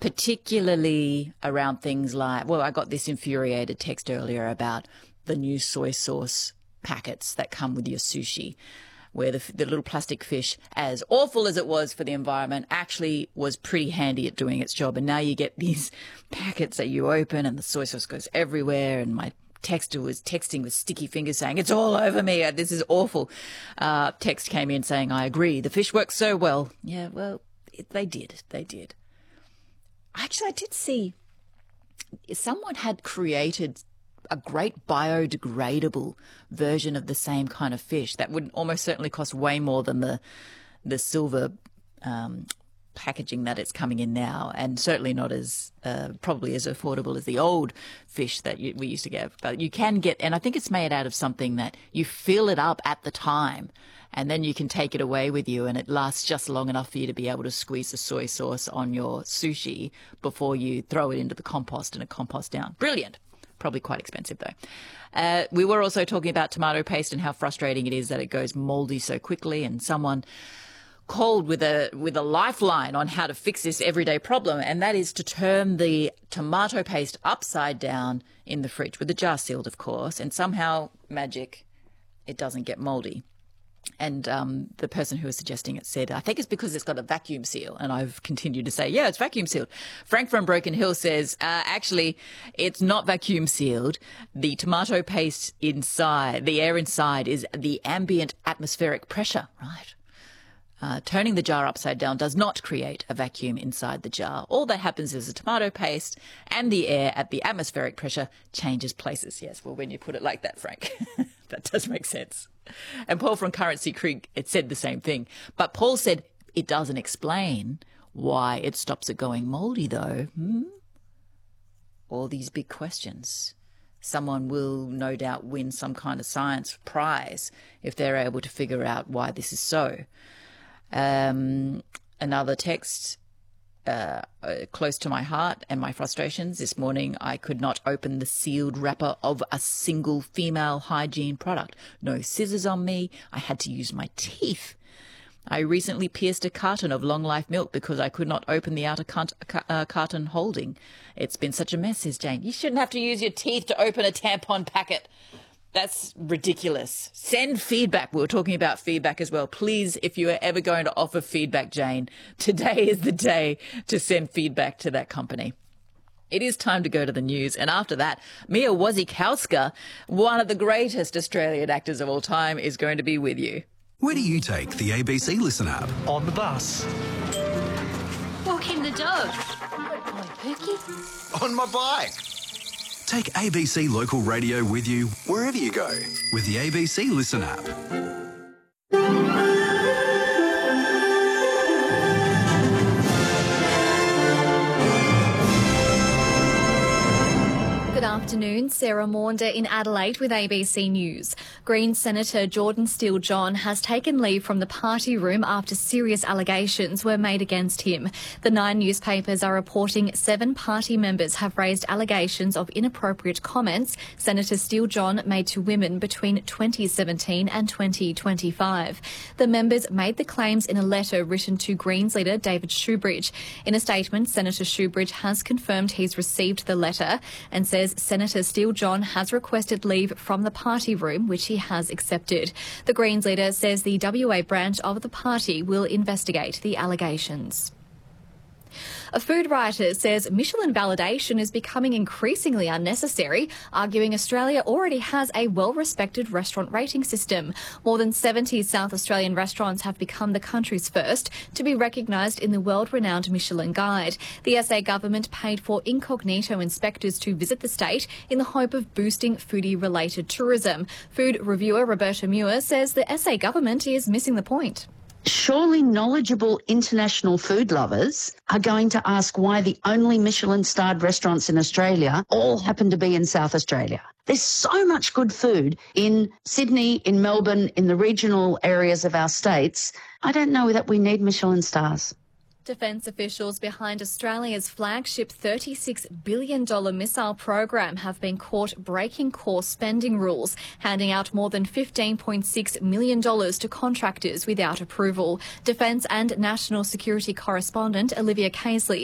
particularly around things like, well, I got this infuriated text earlier about the new soy sauce packets that come with your sushi, where the little plastic fish, as awful as it was for the environment, actually was pretty handy at doing its job. And now you get these packets that you open and the soy sauce goes everywhere. And my texter was texting with sticky fingers saying, it's all over me. This is awful. Text came in saying, I agree. The fish works so well. Yeah, well, they did. Actually, I did see someone had created a great biodegradable version of the same kind of fish that would almost certainly cost way more than the silver packaging that it's coming in now, and certainly not as probably as affordable as the old fish that we used to get. But you can get, and I think it's made out of something that you fill it up at the time, and then you can take it away with you, and it lasts just long enough for you to be able to squeeze the soy sauce on your sushi before you throw it into the compost and it composts down. Brilliant. Probably quite expensive, though. We were also talking about tomato paste and how frustrating it is that it goes moldy so quickly, and someone called with a lifeline on how to fix this everyday problem, and that is to turn the tomato paste upside down in the fridge, with the jar sealed, of course, and somehow, magic, it doesn't get moldy. And the person who was suggesting it said, I think it's because it's got a vacuum seal. And I've continued to say, yeah, it's vacuum sealed. Frank from Broken Hill says, actually, it's not vacuum sealed. The tomato paste inside, the air inside is the ambient atmospheric pressure, right? Turning the jar upside down does not create a vacuum inside the jar. All that happens is the tomato paste and the air at the atmospheric pressure changes places. Yes, well, when you put it like that, Frank, that does make sense. And Paul from Currency Creek, it said the same thing. But Paul said it doesn't explain why it stops it going moldy, though. All these big questions. Someone will no doubt win some kind of science prize if they're able to figure out why this is so. Another text close to my heart and my frustrations. This morning, I could not open the sealed wrapper of a single female hygiene product. No scissors on me. I had to use my teeth. I recently pierced a carton of Long Life milk because I could not open the outer carton holding. It's been such a mess, says Jane. You shouldn't have to use your teeth to open a tampon packet. That's ridiculous. Send feedback. We were talking about feedback as well. Please, if you are ever going to offer feedback, Jane, today is the day to send feedback to that company. It is time to go to the news. And after that, Mia Wasikowska, one of the greatest Australian actors of all time, is going to be with you. Where do you take the ABC Listen app? On the bus. Walking the dog. On Pookie. On my bike. Take ABC Local Radio with you wherever you go with the ABC Listen app. Good afternoon, Sarah Maunder in Adelaide with ABC News. Greens Senator Jordan Steele-John has taken leave from the party room after serious allegations were made against him. The Nine newspapers are reporting 7 party members have raised allegations of inappropriate comments Senator Steele-John made to women between 2017 and 2025. The members made the claims in a letter written to Greens leader David Shoebridge. In a statement, Senator Shoebridge has confirmed he's received the letter and says Senator Steele-John has requested leave from the party room, which he has accepted. The Greens leader says the WA branch of the party will investigate the allegations. A food writer says Michelin validation is becoming increasingly unnecessary, arguing Australia already has a well-respected restaurant rating system. More than 70 South Australian restaurants have become the country's first to be recognised in the world-renowned Michelin Guide. The SA government paid for incognito inspectors to visit the state in the hope of boosting foodie-related tourism. Food reviewer Roberta Muir says the SA government is missing the point. Surely knowledgeable international food lovers are going to ask why the only Michelin-starred restaurants in Australia all happen to be in South Australia. There's so much good food in Sydney, in Melbourne, in the regional areas of our states. I don't know that we need Michelin stars. Defence officials behind Australia's flagship $36 billion missile program have been caught breaking core spending rules, handing out more than $15.6 million to contractors without approval. Defence and National Security correspondent Olivia Casely